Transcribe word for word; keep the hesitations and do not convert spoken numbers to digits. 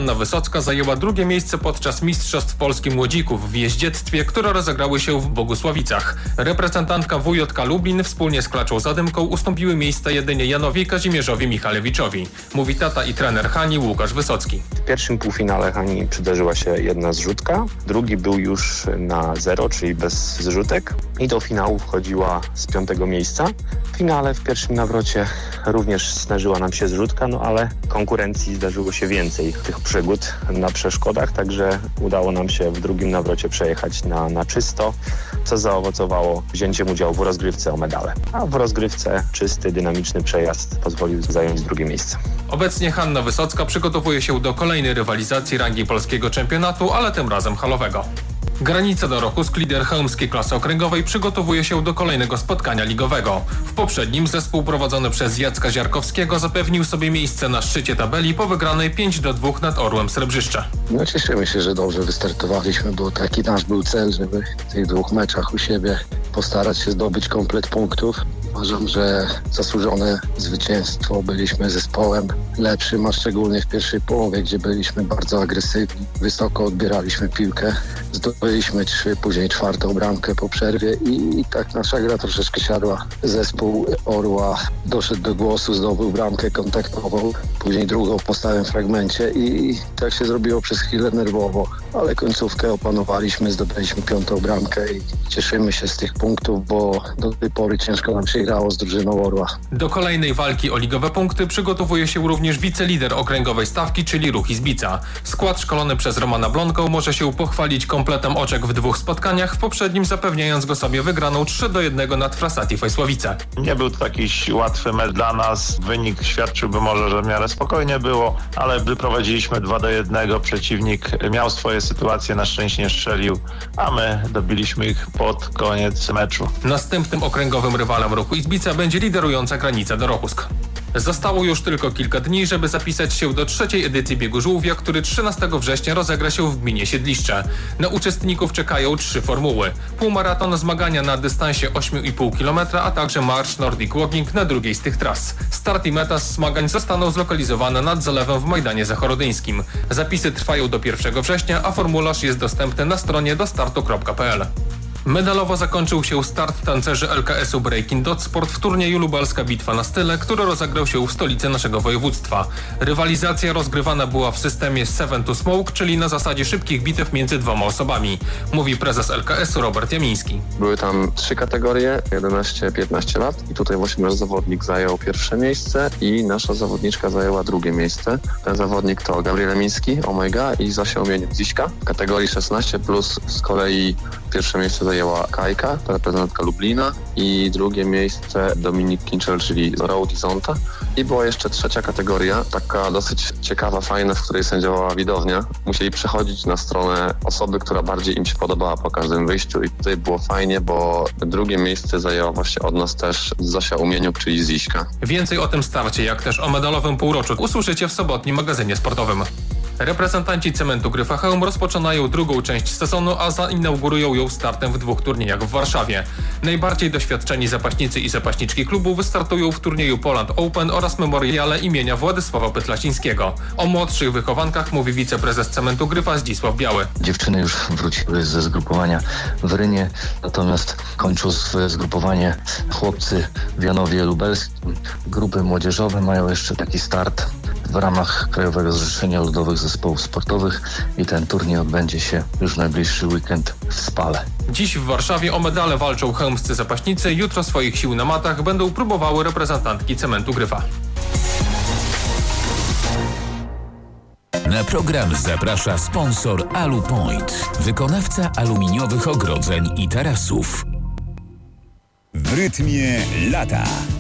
Hanna Wysocka zajęła drugie miejsce podczas Mistrzostw Polski Młodzików w jeździectwie, które rozegrały się w Bogusławicach. Reprezentantka W J K Lublin wspólnie z Klaczą Zadymką ustąpiły miejsca jedynie Janowi Kazimierzowi Michalewiczowi. Mówi tata i trener Hani Łukasz Wysocki. W pierwszym półfinale Hani przydarzyła się jedna zrzutka, drugi był już na zero, czyli bez zrzutek i do finału wchodziła z piątego miejsca. W finale w pierwszym nawrocie również zdarzyła nam się zrzutka, no ale konkurencji zdarzyło się więcej tych przygód na przeszkodach, także udało nam się w drugim nawrocie przejechać na, na czysto, co zaowocowało wzięciem udziału w rozgrywce o medale. A w rozgrywce czysty, dynamiczny przejazd pozwolił zająć drugie miejsce. Obecnie Hanna Wysocka przygotowuje się do kolejnej rywalizacji rangi polskiego czempionatu, ale tym razem halowego. Granica do Rochusk, lider chełmskiej klasy okręgowej, przygotowuje się do kolejnego spotkania ligowego. W poprzednim zespół prowadzony przez Jacka Ziarkowskiego zapewnił sobie miejsce na szczycie tabeli po wygranej pięć do dwóch nad Orłem Srebrzyszcze. No cieszymy się, że dobrze wystartowaliśmy, bo taki nasz był cel, żeby w tych dwóch meczach u siebie postarać się zdobyć komplet punktów. Uważam, że zasłużone zwycięstwo. Byliśmy zespołem lepszym, a szczególnie w pierwszej połowie, gdzie byliśmy bardzo agresywni. Wysoko odbieraliśmy piłkę. Zdobyliśmy trzy, później czwartą bramkę po przerwie i, i tak nasza gra troszeczkę siadła. Zespół Orła doszedł do głosu, zdobył bramkę kontaktową, później drugą po stałym fragmencie i, i tak się zrobiło przez chwilę nerwowo, ale końcówkę opanowaliśmy, zdobyliśmy piątą bramkę i cieszymy się z tych punktów, bo do tej pory ciężko nam się grało z drużyną Orła. Do kolejnej walki o ligowe punkty przygotowuje się również wicelider okręgowej stawki, czyli Ruch Izbica. Skład szkolony przez Romana Blonką może się pochwalić kompletem oczek w dwóch spotkaniach, w poprzednim zapewniając go sobie wygraną trzy do jednego nad Frasati Fajsławice. Nie był to jakiś łatwy mecz dla nas. Wynik świadczyłby może, że w miarę spokojnie było, ale wyprowadziliśmy dwa do jednego. Przeciwnik miał swoje sytuacje, na szczęście nie strzelił, a my dobiliśmy ich pod koniec meczu. Następnym okręgowym rywalem Ruchu Izbica będzie liderująca Granica do Rochusk. Zostało już tylko kilka dni, żeby zapisać się do trzeciej edycji Biegu Żółwia, który trzynastego września rozegra się w gminie Siedliszcze. Na uczestników czekają trzy formuły. Półmaraton, zmagania na dystansie osiem i pół kilometra, a także marsz Nordic Walking na drugiej z tych tras. Start i meta zmagań zostaną zlokalizowane nad zalewem w Majdanie Zachorodyńskim. Zapisy trwają do pierwszego września, a formularz jest dostępny na stronie dostartu kropka p l. Medalowo zakończył się start tancerzy L K S-u Breaking Dot Sport w turnieju Lubelska Bitwa na style, który rozegrał się w stolicy naszego województwa. Rywalizacja rozgrywana była w systemie Seven to Smoke, czyli na zasadzie szybkich bitew między dwoma osobami, mówi prezes L K S-u Robert Jamiński. Były tam trzy kategorie, jedenaście piętnaście lat i tutaj właśnie nasz zawodnik zajął pierwsze miejsce i nasza zawodniczka zajęła drugie miejsce. Ten zawodnik to Gabriel Jamiński, Omega i Zosia Umieniec-Ziśka. W kategorii szesnaście plus z kolei pierwsze miejsce zajęła Kajka, reprezentantka Lublina i drugie miejsce Dominik Kinczel, czyli Road i Zonta. I była jeszcze trzecia kategoria, taka dosyć ciekawa, fajna, w której sędziowała widownia. Musieli przechodzić na stronę osoby, która bardziej im się podobała po każdym wyjściu i tutaj było fajnie, bo drugie miejsce zajęła właśnie od nas też Zosia Umieniuk, czyli Ziśka. Więcej o tym starcie, jak też o medalowym półroczu usłyszycie w sobotnim magazynie sportowym. Reprezentanci Cementu Gryfa Chełm rozpoczynają drugą część sezonu, a zainaugurują ją startem w dwóch turniejach w Warszawie. Najbardziej doświadczeni zapaśnicy i zapaśniczki klubu wystartują w turnieju Poland Open oraz memoriale imienia Władysława Pytlacińskiego. O młodszych wychowankach mówi wiceprezes Cementu Gryfa Zdzisław Biały. Dziewczyny już wróciły ze zgrupowania w Rynie, natomiast kończą swoje zgrupowanie chłopcy w Janowie Lubelskim. Grupy młodzieżowe mają jeszcze taki start w ramach Krajowego Zrzeszenia Ludowych Zespołów Sportowych i ten turniej odbędzie się już w najbliższy weekend w Spale. Dziś w Warszawie o medale walczą chełmscy zapaśnicy, jutro swoich sił na matach będą próbowały reprezentantki Cementu Gryfa. Na program zaprasza sponsor Alupoint, wykonawca aluminiowych ogrodzeń i tarasów. W rytmie lata.